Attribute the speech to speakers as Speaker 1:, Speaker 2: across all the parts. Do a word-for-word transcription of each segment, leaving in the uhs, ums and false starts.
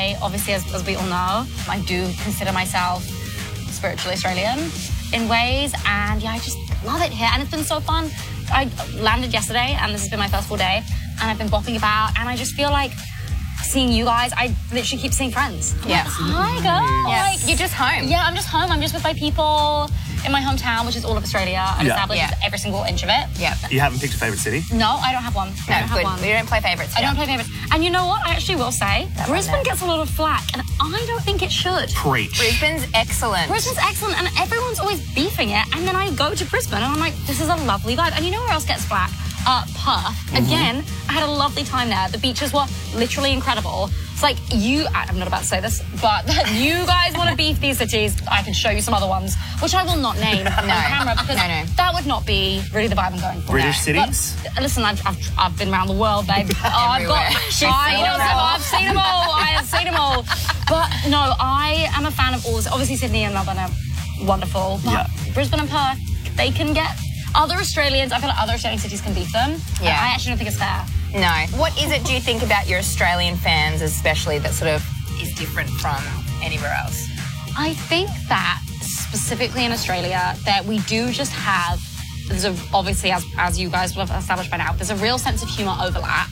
Speaker 1: I, obviously, as, as we all know, I do consider myself spiritually Australian in ways. And yeah, I just love it here. And it's been so fun. I landed yesterday and this has been my first full day. And I've been bopping about and I just feel like seeing you guys, I literally keep seeing friends.
Speaker 2: Yeah.
Speaker 1: Like, hi, girls.
Speaker 2: Yes. Like, you're just home.
Speaker 1: Yeah, I'm just home. I'm just with my people in my hometown, which is all of Australia. I've
Speaker 3: Yeah.
Speaker 1: established
Speaker 2: Yeah.
Speaker 1: every single inch of it.
Speaker 2: Yeah.
Speaker 3: You haven't picked a favourite city?
Speaker 1: No, I don't have one.
Speaker 2: No,
Speaker 1: I don't
Speaker 2: good.
Speaker 1: have one.
Speaker 2: We don't play favourites.
Speaker 1: I don't play favourites. And you know what? I actually will say,
Speaker 2: That
Speaker 1: Brisbane
Speaker 2: one there.
Speaker 1: gets a lot of flack, and I don't think it should.
Speaker 3: Preach.
Speaker 2: Brisbane's excellent.
Speaker 1: Brisbane's excellent, and everyone's always beefing it. And then I go to Brisbane, and I'm like, this is a lovely vibe. And you know where else gets flack? Uh, Perth. Again, I had a lovely time there. The beaches were literally incredible. It's like you, I'm not about to say this, but you guys want to beef these cities. I can show you some other ones, which I will not name on camera because
Speaker 2: No, no.
Speaker 1: that would not be really the vibe I'm going for.
Speaker 3: British
Speaker 1: But,
Speaker 3: cities?
Speaker 1: listen, I've, I've, I've been around the world, babe. Oh, I've got,
Speaker 2: Everywhere. She's
Speaker 1: I,
Speaker 2: seen them all.
Speaker 1: I've seen them all. I have seen them all. But no, I am a fan of all. Obviously, Sydney and Melbourne are wonderful. But
Speaker 3: Yeah.
Speaker 1: Brisbane and Perth, they can get other Australians. I feel like other Australian cities can beat them.
Speaker 2: Yeah.
Speaker 1: I actually don't think it's fair.
Speaker 2: No. What is it, do you think, about your Australian fans especially that sort of is different from anywhere else?
Speaker 1: I think that specifically in Australia that we do just have, there's a, obviously as, as you guys will have established by now, there's a real sense of humour overlap.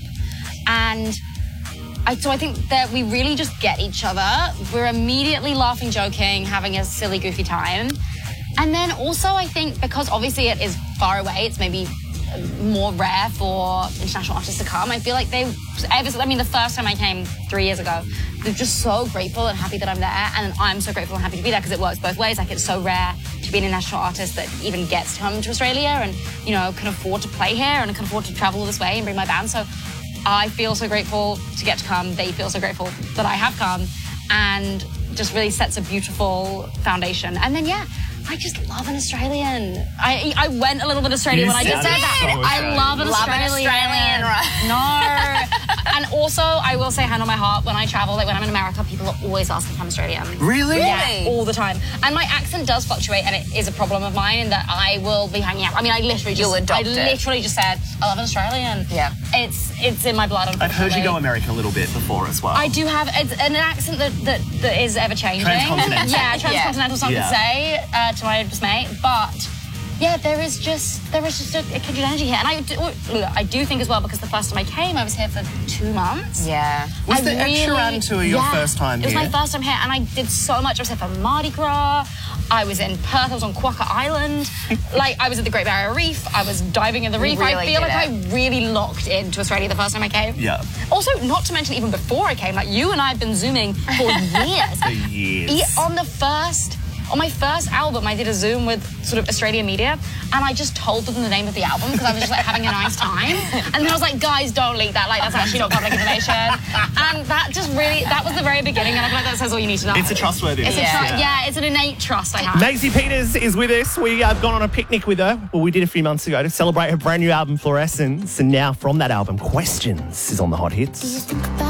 Speaker 1: And I, so I think that we really just get each other. We're immediately laughing, joking, having a silly, goofy time. And then also I think because obviously it is far away, it's maybe more rare for international artists to come. I feel like they, ever, I mean, the first time I came three years ago, they're just so grateful and happy that I'm there. And I'm so grateful and happy to be there because it works both ways. Like, it's so rare to be an international artist that even gets to come to Australia and, you know, can afford to play here and can afford to travel this way and bring my band. So I feel so grateful to get to come. They feel so grateful that I have come, and just really sets a beautiful foundation. And then, yeah, I just love an Australian. I I went a little bit Australian
Speaker 3: You
Speaker 1: when I just said
Speaker 3: sounded
Speaker 1: that.
Speaker 3: so
Speaker 1: I
Speaker 3: Australian.
Speaker 1: love an
Speaker 2: Love an
Speaker 1: Australian.
Speaker 2: Australian, right.
Speaker 1: No. And also, I will say, hand on my heart, when I travel, like when I'm in America, people are always asking if I'm Australian.
Speaker 3: Really?
Speaker 1: Yeah,
Speaker 2: Really?
Speaker 1: all the time. And my accent does fluctuate, and it is a problem of mine in that I will be hanging out. I mean, I literally just,
Speaker 2: You'll adopt
Speaker 1: I
Speaker 2: it.
Speaker 1: literally just said, I love an Australian.
Speaker 2: Yeah.
Speaker 1: It's it's in my blood,
Speaker 3: I've heard you
Speaker 1: unfortunately.
Speaker 3: go American a little bit before as well.
Speaker 1: I do have it's an accent that, that, that is ever changing.
Speaker 3: Transcontinental.
Speaker 1: Yeah, transcontinental, some
Speaker 3: Yeah.
Speaker 1: could say, uh, to my dismay. But yeah, there is just there is just a, a kindred energy here, and I do, look, I do think as well because the first time I came, I was here for two months.
Speaker 2: Yeah.
Speaker 3: Was
Speaker 1: I
Speaker 3: the Ed
Speaker 1: really-
Speaker 3: Sheeran tour your
Speaker 1: yeah,
Speaker 3: first time
Speaker 1: It was
Speaker 3: here?
Speaker 1: my first time here, and I did so much. I was here for Mardi Gras. I was in Perth. I was on Quokka Island. Like, I was at the Great Barrier Reef. I was diving in the reef. I
Speaker 2: really
Speaker 1: feel
Speaker 2: did
Speaker 1: like
Speaker 2: it.
Speaker 1: I really locked into Australia the first time I came.
Speaker 3: Yeah.
Speaker 1: Also, not to mention, even before I came, like, you and I have been Zooming for years.
Speaker 3: For years.
Speaker 1: Yeah, on the first, on my first album, I did a Zoom with sort of Australian media, and I just told them the name of the album because I was just like having a nice time. And then I was like, guys, don't leak that. Like, that's actually not public information. And that just really, that was the very beginning, and I feel like that says all you need to know.
Speaker 3: It's a trustworthiness.
Speaker 1: It's a
Speaker 2: Yeah.
Speaker 1: tru- yeah, it's an innate trust I have.
Speaker 4: Maisie Peters is with us. We have gone on a picnic with her, well, we did a few months ago, to celebrate her brand new album, Fluorescence. And now from that album, Questions is on the Hot Hits.